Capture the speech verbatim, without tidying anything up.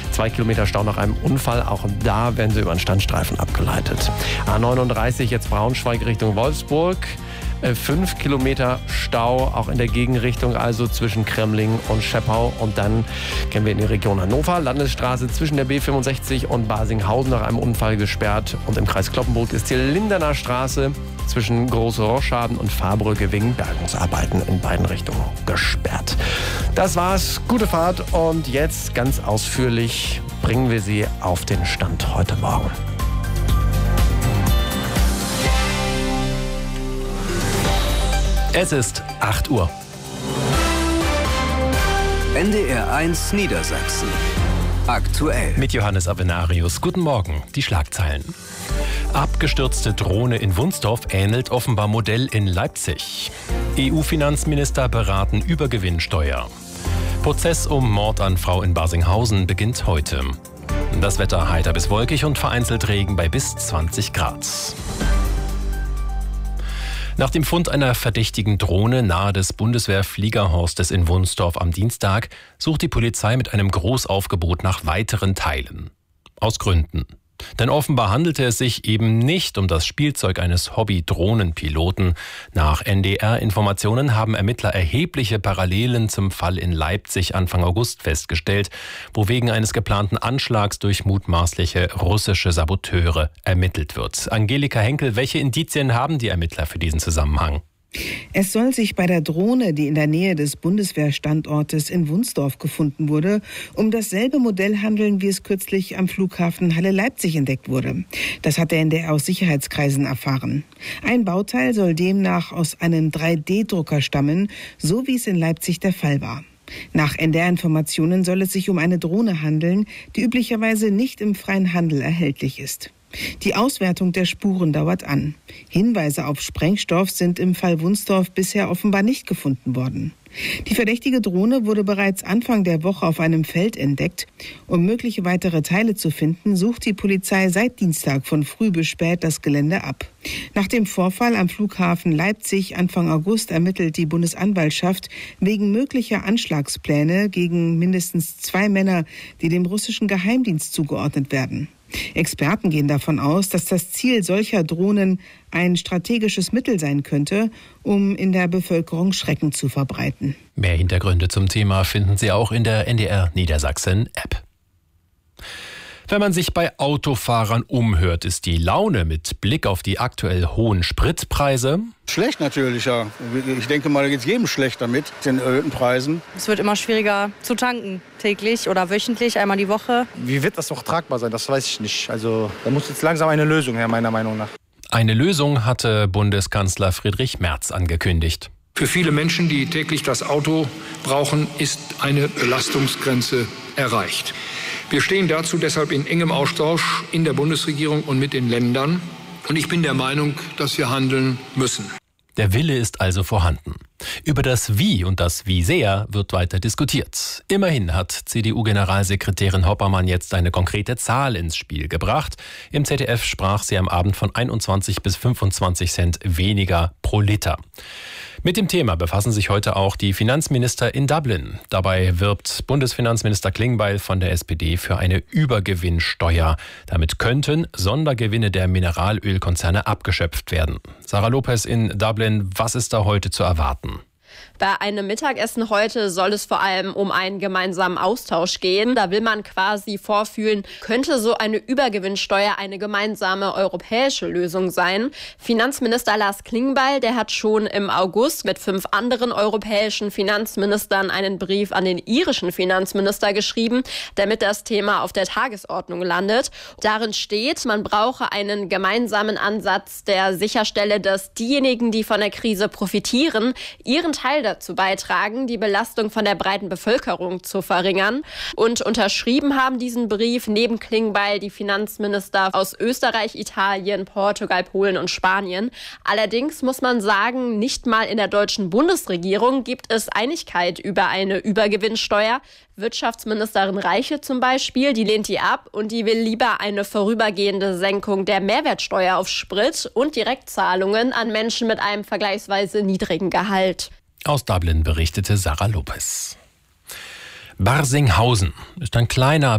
Zwei Kilometer Stau nach einem Unfall. Auch da werden sie über den Standstreifen abgeleitet. A neununddreißig jetzt Braunschweig Richtung Wolfsburg. Fünf Kilometer Stau, auch in der Gegenrichtung, also zwischen Kremling und Schepau. Und dann gehen wir in die Region Hannover. Landesstraße zwischen der B fünfundsechzig und Basinghausen nach einem Unfall gesperrt. Und im Kreis Cloppenburg ist die Lindener Straße zwischen Große Rorschaden und Fahrbrücke wegen Bergungsarbeiten in beiden Richtungen gesperrt. Das war's. Gute Fahrt. Und jetzt ganz ausführlich bringen wir Sie auf den Stand heute Morgen. Es ist acht Uhr. N D R eins Niedersachsen. Aktuell. Mit Johannes Avenarius. Guten Morgen. Die Schlagzeilen. Abgestürzte Drohne in Wunsdorf ähnelt offenbar Modell in Leipzig. E U-Finanzminister beraten Übergewinnsteuer. Prozess um Mord an Frau in Basinghausen beginnt heute. Das Wetter heiter bis wolkig und vereinzelt Regen bei bis zwanzig Grad. Nach dem Fund einer verdächtigen Drohne nahe des Bundeswehr-Fliegerhorstes in Wunsdorf am Dienstag sucht die Polizei mit einem Großaufgebot nach weiteren Teilen. Aus Gründen. Denn offenbar handelte es sich eben nicht um das Spielzeug eines Hobby-Drohnenpiloten. Nach N D R-Informationen haben Ermittler erhebliche Parallelen zum Fall in Leipzig Anfang August festgestellt, wo wegen eines geplanten Anschlags durch mutmaßliche russische Saboteure ermittelt wird. Angelika Henkel, welche Indizien haben die Ermittler für diesen Zusammenhang? Es soll sich bei der Drohne, die in der Nähe des Bundeswehrstandortes in Wunsdorf gefunden wurde, um dasselbe Modell handeln, wie es kürzlich am Flughafen Halle-Leipzig entdeckt wurde. Das hat der N D R aus Sicherheitskreisen erfahren. Ein Bauteil soll demnach aus einem drei D Drucker stammen, so wie es in Leipzig der Fall war. Nach N D R-Informationen soll es sich um eine Drohne handeln, die üblicherweise nicht im freien Handel erhältlich ist. Die Auswertung der Spuren dauert an. Hinweise auf Sprengstoff sind im Fall Wunsdorf bisher offenbar nicht gefunden worden. Die verdächtige Drohne wurde bereits Anfang der Woche auf einem Feld entdeckt. Um mögliche weitere Teile zu finden, sucht die Polizei seit Dienstag von früh bis spät das Gelände ab. Nach dem Vorfall am Flughafen Leipzig Anfang August ermittelt die Bundesanwaltschaft wegen möglicher Anschlagspläne gegen mindestens zwei Männer, die dem russischen Geheimdienst zugeordnet werden. Experten gehen davon aus, dass das Ziel solcher Drohnen ein strategisches Mittel sein könnte, um in der Bevölkerung Schrecken zu verbreiten. Mehr Hintergründe zum Thema finden Sie auch in der N D R Niedersachsen-App. Wenn man sich bei Autofahrern umhört, ist die Laune mit Blick auf die aktuell hohen Spritpreise schlecht natürlich, ja. Ich denke mal, da geht es jedem schlecht damit, den erhöhten Preisen. Es wird immer schwieriger zu tanken, täglich oder wöchentlich, einmal die Woche. Wie wird das noch tragbar sein, das weiß ich nicht. Also da muss jetzt langsam eine Lösung her, meiner Meinung nach. Eine Lösung hatte Bundeskanzler Friedrich Merz angekündigt. Für viele Menschen, die täglich das Auto brauchen, ist eine Belastungsgrenze erreicht. Wir stehen dazu deshalb in engem Austausch in der Bundesregierung und mit den Ländern. Und ich bin der Meinung, dass wir handeln müssen. Der Wille ist also vorhanden. Über das Wie und das Wie sehr wird weiter diskutiert. Immerhin hat C D U-Generalsekretärin Hoppermann jetzt eine konkrete Zahl ins Spiel gebracht. Im Z D F sprach sie am Abend von einundzwanzig bis fünfundzwanzig Cent weniger pro Liter. Mit dem Thema befassen sich heute auch die Finanzminister in Dublin. Dabei wirbt Bundesfinanzminister Klingbeil von der S P D für eine Übergewinnsteuer. Damit könnten Sondergewinne der Mineralölkonzerne abgeschöpft werden. Sarah Lopez in Dublin, was ist da heute zu erwarten? Bei einem Mittagessen heute soll es vor allem um einen gemeinsamen Austausch gehen. Da will man quasi vorfühlen, könnte so eine Übergewinnsteuer eine gemeinsame europäische Lösung sein. Finanzminister Lars Klingbeil, der hat schon im August mit fünf anderen europäischen Finanzministern einen Brief an den irischen Finanzminister geschrieben, damit das Thema auf der Tagesordnung landet. Darin steht, man brauche einen gemeinsamen Ansatz, der sicherstelle, dass diejenigen, die von der Krise profitieren, ihren Teil dazu beitragen, die Belastung von der breiten Bevölkerung zu verringern. Und unterschrieben haben diesen Brief neben Klingbeil die Finanzminister aus Österreich, Italien, Portugal, Polen und Spanien. Allerdings muss man sagen, nicht mal in der deutschen Bundesregierung gibt es Einigkeit über eine Übergewinnsteuer. Wirtschaftsministerin Reiche zum Beispiel, die lehnt die ab und die will lieber eine vorübergehende Senkung der Mehrwertsteuer auf Sprit und Direktzahlungen an Menschen mit einem vergleichsweise niedrigen Gehalt. Aus Dublin berichtete Sarah Lopez. Barsinghausen ist ein kleiner,